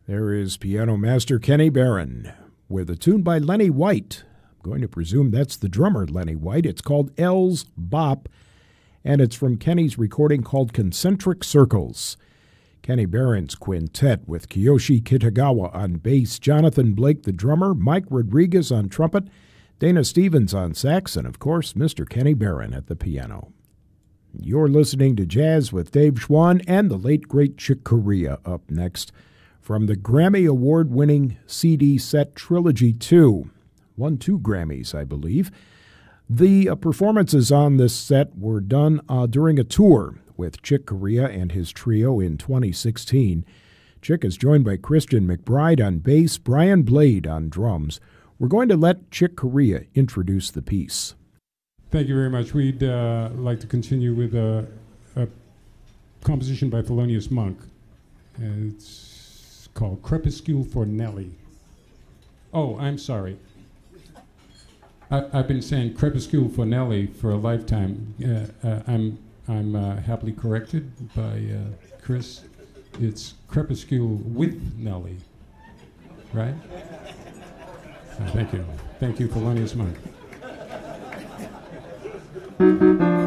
There is piano master Kenny Barron with a tune by Lenny White. I'm going to presume that's the drummer, Lenny White. It's called L's Bop, and it's from Kenny's recording called Concentric Circles. Kenny Barron's quintet with Kiyoshi Kitagawa on bass, Jonathan Blake the drummer, Mike Rodriguez on trumpet, Dana Stevens on sax, and of course, Mr. Kenny Barron at the piano. You're listening to Jazz with Dave Schwann and the late, great Chick Corea up next from the Grammy Award-winning CD set Trilogy 2. Won 2 Grammys, I believe. The performances on this set were done during a tour with Chick Corea and his trio in 2016. Chick is joined by Christian McBride on bass, Brian Blade on drums. We're going to let Chick Corea introduce the piece. Thank you very much. We'd like to continue with a composition by Thelonious Monk. It's called Crepuscule for Nellie. Oh, I'm sorry. I've been saying Crepuscule for Nellie for a lifetime. I'm happily corrected by Chris. It's Crepuscule with Nellie, right? Thank you. Thank you, Thelonious Monk.